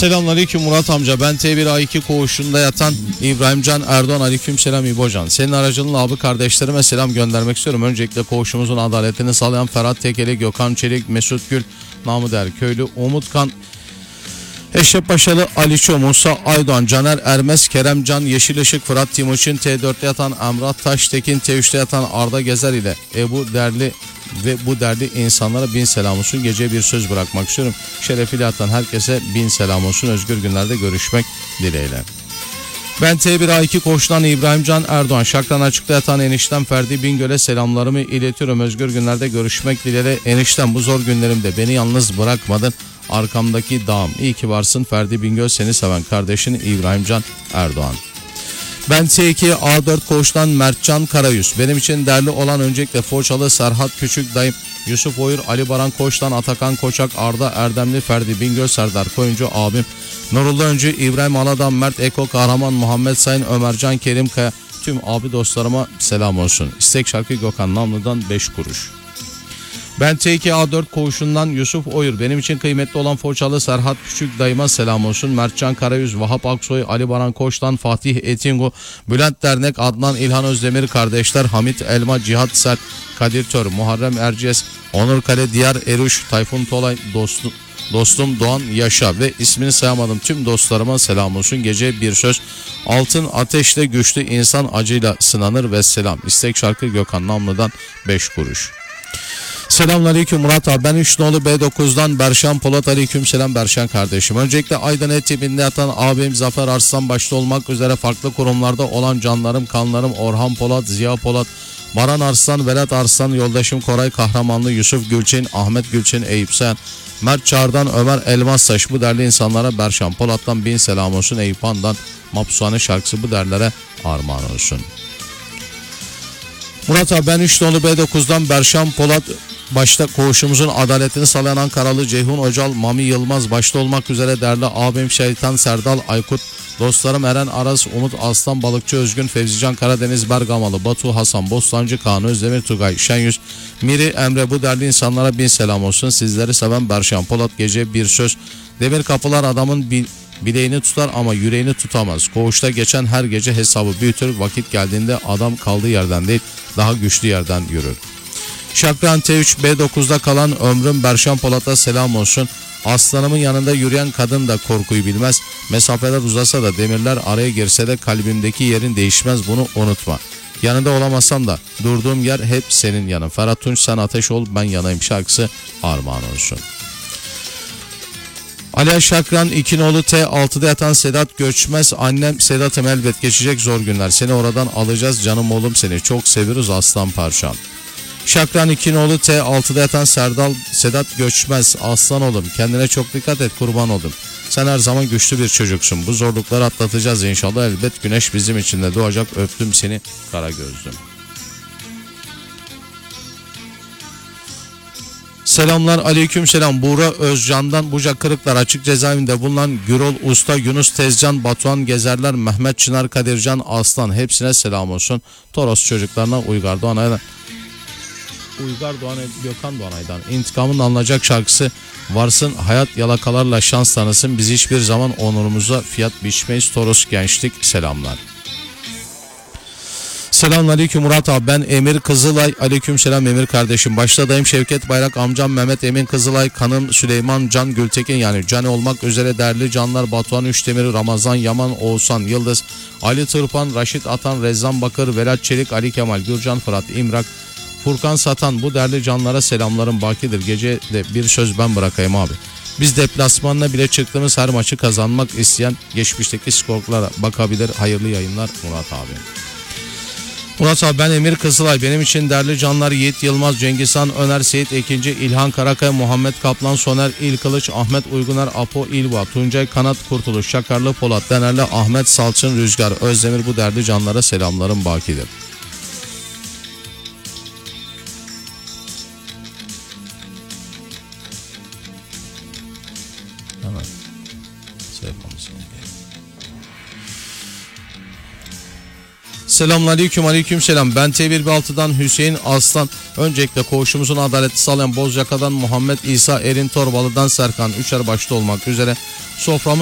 Selamünaleyküm Murat amca. Ben T1A2 koğuşunda yatan İbrahimcan Erdoğan. Aleykümselam İbocan. Senin aracılığıyla abi kardeşlerime selam göndermek istiyorum. Öncelikle koğuşumuzun adaletini sağlayan Ferhat Tekeli, Gökhan Çelik, Mesut Gül, Namı Der Köylü, Umut Kan, Eşref Paşalı, Aliço, Musa Aydoğan, Caner Ermez, Kerem Can, Yeşil Işık, Fırat Timuçin, T4'te yatan Emrah Taştekin, T3'te yatan Arda Gezer ile bu değerli insanlara bin selam olsun. Geceye bir söz bırakmak istiyorum. Şerefiyle yatan herkese bin selam olsun. Özgür günlerde görüşmek dileğiyle. Ben T1A2 koğuştan İbrahimcan Erdoğan. Şakran açıkta yatan eniştem Ferdi Bingöl'e selamlarımı iletiyorum. Özgür günlerde görüşmek dileğiyle. Eniştem, bu zor günlerimde beni yalnız bırakmadın. Arkamdaki dağım. İyi ki varsın Ferdi Bingöl, seni seven kardeşin İbrahimcan Erdoğan. Ben T2A4 koğuştan Mertcan Karayüz. Benim için değerli olan öncelikle Foçalı Serhat Küçük dayım, Yusuf Oyur, Ali Baran koğuştan Atakan Koçak, Arda Erdemli, Ferdi Bingöl, Serdar Koyuncu abim, Nurullah Öncü, İbrahim Aladan, Mert Eko, Kahraman, Muhammed Sayın, Ömercan Kerim Kaya, tüm abi dostlarıma selam olsun. İstek şarkı Gökhan Namlı'dan 5 kuruş. Ben T2A4 koğuşundan Yusuf Oyur. Benim için kıymetli olan Foçalı Serhat Küçük dayıma selam olsun. Mertcan Karayüz, Vahap Aksoy, Ali Baran Koç'tan Fatih Etingo, Bülent Dernek, Adnan İlhan Özdemir kardeşler, Hamit Elma, Cihat Sert, Kadir Tör, Muharrem Erciyes, Onur Kale, Diyar Eruş, Tayfun Tolay, dostum Doğan Yaşa ve ismini sayamadım tüm dostlarıma selam olsun. Gece bir söz. Altın ateşle güçlü insan acıyla sınanır ve selam. İstek şarkı Gökhan Namlı'dan 5 kuruş. Selamünaleyküm Murat abi. Ben 3 nolu B9'dan Berşan Polat. Aleykümselam Berşan kardeşim. Öncelikle Aydın ekibinde yatan abim Zafer Arslan başta olmak üzere farklı kurumlarda olan canlarım, kanlarım Orhan Polat, Ziya Polat, Baran Arslan, Velat Arslan, yoldaşım Koray Kahramanlı, Yusuf Gülçin, Ahmet Gülçin, Eyüp Sen, Mert Çağrı'dan Ömer Elmastaş, bu değerli insanlara Berşan Polat'tan bin selam olsun. Eyüp Han'dan Mapsuhane şarkısı bu değerlere armağan olsun. Murat abi ben 3 nolu B9'dan Berşan Polat başta koğuşumuzun adaletini sağlayan Ankaralı Ceyhun Ocal, Mami Yılmaz başta olmak üzere değerli abim Şeytan Serdal Aykut, dostlarım Eren Aras, Umut Aslan, Balıkçı Özgün, Fevzican Karadeniz, Bergamalı, Batu Hasan, Bostancı, Kaan Özdemir, Tugay Şenyüz, Miri Emre, bu değerli insanlara bin selam olsun. Sizleri seven Berşan Polat. Gece bir söz. Demir kapılar adamın bileğini tutar ama yüreğini tutamaz. Koğuşta geçen her gece hesabı büyütür. Vakit geldiğinde adam kaldığı yerden değil, daha güçlü yerden yürür. Şakran T3 B9'da kalan ömrüm Berşan Polat'a selam olsun. Aslanımın yanında yürüyen kadın da korkuyu bilmez. Mesafeler uzasa da demirler araya girse de kalbimdeki yerin değişmez, bunu unutma. Yanında olamasam da durduğum yer hep senin yanın. Ferhat Tunç, sen ateş ol ben yanayım şarkısı armağan olsun. Ali Şakran 2 nolu T6'da yatan Sedat Göçmez. Annem Sedat'ım, elbet geçecek zor günler. Seni oradan alacağız canım oğlum, seni çok seviyoruz aslan parçam. Şakran 2 nolu T6'da yatan Sedat Göçmez. Aslan oğlum, kendine çok dikkat et, kurban oldum. Sen her zaman güçlü bir çocuksun. Bu zorlukları atlatacağız inşallah. Elbet güneş bizim için de doğacak. Öptüm seni kara gözlüm. Selamlar, aleykümselam. Buğra Özcan'dan Buca Kırıklar açık cezaevinde bulunan Gürol Usta, Yunus Tezcan, Batuhan Gezerler, Mehmet Çınar, Kadircan Aslan, hepsine selam olsun. Toros çocuklarına Uygar Doğanay'dan Gökhan Doğanay'dan intikamın alınacak şarkısı varsın. Hayat yalakalarla şans tanısın. Biz hiçbir zaman onurumuza fiyat biçmeyiz. Toros gençlik selamlar. Selamünaleyküm Murat abi. Ben Emir Kızılay. Aleykümselam Emir kardeşim. Başta dayım Şevket Bayrak, amcam Mehmet Emin Kızılay, kanım Süleyman Can Gültekin, yani Can olmak üzere değerli canlar Batuhan Üçdemir, Ramazan Yaman, Oğuzhan Yıldız, Ali Tırpan, Raşit Atan, Rezzan Bakır, Velat Çelik, Ali Kemal Gürcan, Fırat İmrak, Furkan Satan, bu değerli canlara selamlarım bakidir. Gece de bir söz ben bırakayım abi. Biz deplasmanına bile çıktığımız her maçı kazanmak isteyen geçmişteki skorlara bakabilir. Hayırlı yayınlar Murat abi. Murat abi ben Emir Kızılay. Benim için değerli canlar Yiğit Yılmaz, Cengizhan Öner, Seyit Ekinci, İlhan Karakaya, Muhammed Kaplan, Soner İlkılıç, Ahmet Uyguner, Apo İlva, Tuncay Kanat Kurtuluş, Şakarlı Polat, Denerli Ahmet Salçın, Rüzgar Özdemir, bu değerli canlara selamlarım bakidir. Hemen Selamünaleyküm, aleykümselam. Ben T1B6'dan Hüseyin Aslan. Öncelikle koğuşumuzun adaleti sağlayan Bozyaka'dan Muhammed İsa, Erin Torbalı'dan Serkan Üçer başta olmak üzere soframı